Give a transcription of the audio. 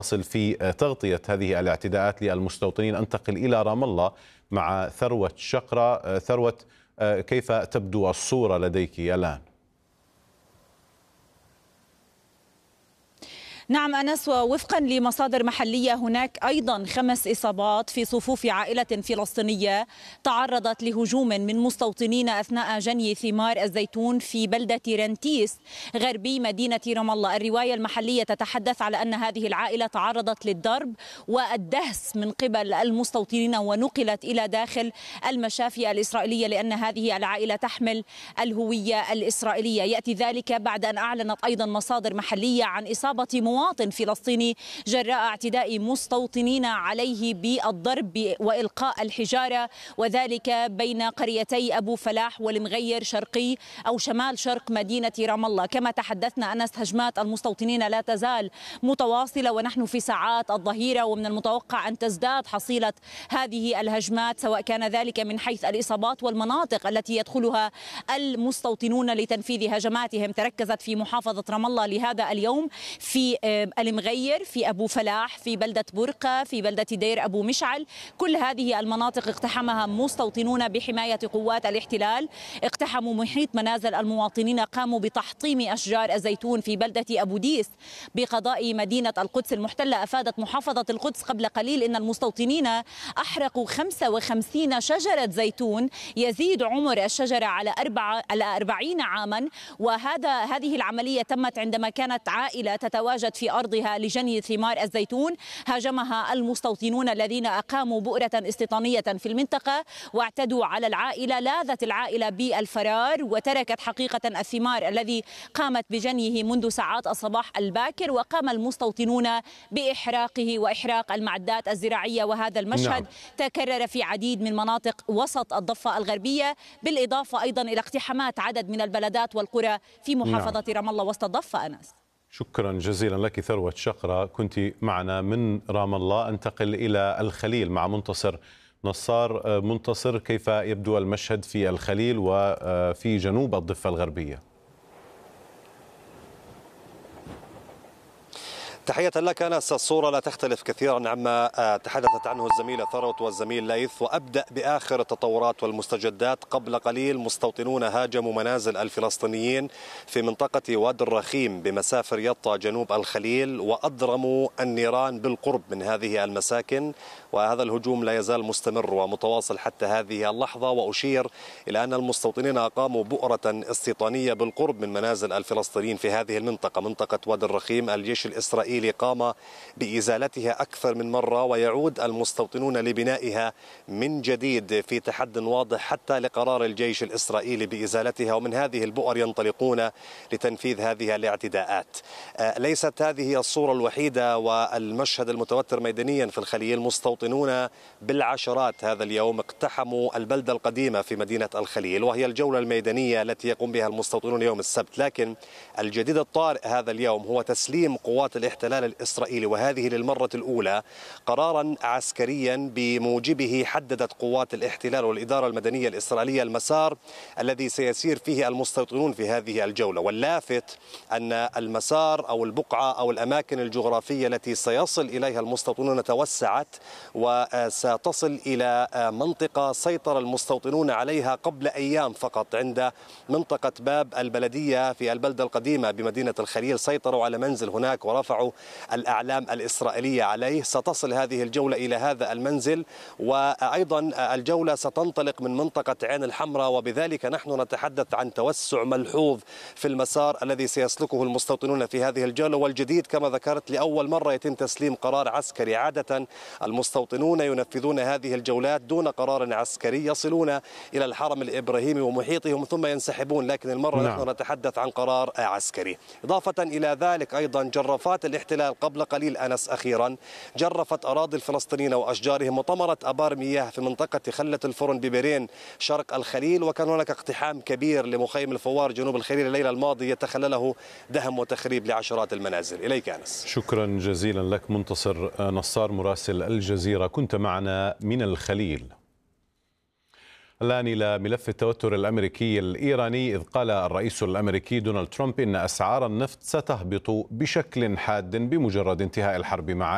نصل في تغطية هذه الاعتداءات للمستوطنين. أنتقل إلى رام الله مع ثروة شقرة. ثروة، كيف تبدو الصورة لديك الآن؟ نعم أنس، ووفقا لمصادر محلية هناك أيضا 5 إصابات في صفوف عائلة فلسطينية تعرضت لهجوم من مستوطنين أثناء جني ثمار الزيتون في بلدة رنتيس غربي مدينة رام الله. الرواية المحلية تتحدث على أن هذه العائلة تعرضت للضرب والدهس من قبل المستوطنين ونقلت إلى داخل المشافي الإسرائيلية لأن هذه العائلة تحمل الهوية الإسرائيلية. يأتي ذلك بعد أن أعلنت أيضا مصادر محلية عن إصابة مواطن فلسطيني جراء اعتداء مستوطنين عليه بالضرب وإلقاء الحجارة، وذلك بين قريتي أبو فلاح والمغير شرقي أو شمال شرق مدينة رام الله. كما تحدثنا أنس، هجمات المستوطنين لا تزال متواصلة ونحن في ساعات الظهيرة، ومن المتوقع أن تزداد حصيلة هذه الهجمات سواء كان ذلك من حيث الإصابات والمناطق التي يدخلها المستوطنون لتنفيذ هجماتهم. تركزت في محافظة رام الله لهذا اليوم في المغير، في أبو فلاح، في بلدة برقة، في بلدة دير أبو مشعل. كل هذه المناطق اقتحمها مستوطنون بحماية قوات الاحتلال. اقتحموا محيط منازل المواطنين، قاموا بتحطيم أشجار الزيتون في بلدة أبو ديس بقضاء مدينة القدس المحتلة. أفادت محافظة القدس قبل قليل أن المستوطنين أحرقوا 55 شجرة زيتون يزيد عمر الشجرة على 40 عاما، هذه العملية تمت عندما كانت عائلة تتواجد في أرضها لجني ثمار الزيتون. هاجمها المستوطنون الذين أقاموا بؤرة استيطانية في المنطقة واعتدوا على العائلة. لاذت العائلة بالفرار وتركت حقيقة الثمار الذي قامت بجنيه منذ ساعات الصباح الباكر، وقام المستوطنون بإحراقه وإحراق المعدات الزراعية. وهذا المشهد تكرر في عديد من مناطق وسط الضفة الغربية، بالإضافة أيضا إلى اقتحامات عدد من البلدات والقرى في محافظة رام الله وسط الضفة. أنس، شكرا جزيلا لك ثروة شقرة، كنت معنا من رام الله. انتقل إلى الخليل مع منتصر نصار. منتصر، كيف يبدو المشهد في الخليل وفي جنوب الضفة الغربية؟ تحية لك أنس. الصورة لا تختلف كثيرا عما تحدثت عنه الزميلة ثروت والزميل ليث، وأبدأ بآخر التطورات والمستجدات. قبل قليل مستوطنون هاجموا منازل الفلسطينيين في منطقة وادي الرخيم بمسافر يطا جنوب الخليل، وأضرموا النيران بالقرب من هذه المساكن، وهذا الهجوم لا يزال مستمر ومتواصل حتى هذه اللحظة. وأشير إلى أن المستوطنين أقاموا بؤرة استيطانية بالقرب من منازل الفلسطينيين في هذه المنطقة، منطقة وادي الرخيم. الجيش الإسرائيلي قام بإزالتها أكثر من مرة، ويعود المستوطنون لبنائها من جديد في تحد واضح حتى لقرار الجيش الإسرائيلي بإزالتها، ومن هذه البؤر ينطلقون لتنفيذ هذه الاعتداءات. ليست هذه الصورة الوحيدة والمشهد المتوتر ميدانيا في الخليل. مستوطنون بالعشرات هذا اليوم اقتحموا البلدة القديمة في مدينة الخليل، وهي الجولة الميدانية التي يقوم بها المستوطنون يوم السبت. لكن الجديد الطارئ هذا اليوم هو تسليم قوات الاحتلال الإسرائيلي، وهذه للمرة الأولى، قرارا عسكريا بموجبه حددت قوات الاحتلال والإدارة المدنية الإسرائيلية المسار الذي سيسير فيه المستوطنون في هذه الجولة. واللافت أن المسار أو البقعة أو الأماكن الجغرافية التي سيصل إليها المستوطنون توسعت، وستصل إلى منطقة سيطر المستوطنون عليها قبل أيام فقط عند منطقة باب البلدية في البلدة القديمة بمدينة الخليل. سيطروا على منزل هناك ورفعوا الأعلام الإسرائيلية عليه. ستصل هذه الجولة إلى هذا المنزل، وأيضا الجولة ستنطلق من منطقة عين الحمراء، وبذلك نحن نتحدث عن توسع ملحوظ في المسار الذي سيسلكه المستوطنون في هذه الجولة. والجديد كما ذكرت، لأول مرة يتم تسليم قرار عسكري. عادة المستوطنون ينفذون هذه الجولات دون قرار عسكري، يصلون إلى الحرم الإبراهيمي ومحيطهم ثم ينسحبون، لكن المرة نحن نتحدث عن قرار عسكري. إضافة إلى ذلك أيضا جرفات الاحتلال قبل قليل أنس أخيرا جرفت أراضي الفلسطينيين وأشجارهم، وطمرت أبار مياه في منطقة خلة الفرن ببرين شرق الخليل. وكان هناك اقتحام كبير لمخيم الفوار جنوب الخليل الليلة الماضية تخلله دهم وتخريب لعشرات المنازل. إليك أنس. شكرا جزيلا لك منتصر نصار مراسل الجزيرة، كنت معنا من الخليل. الآن إلى ملف التوتر الأمريكي الإيراني، إذ قال الرئيس الأمريكي دونالد ترامب إن أسعار النفط ستهبط بشكل حاد بمجرد انتهاء الحرب مع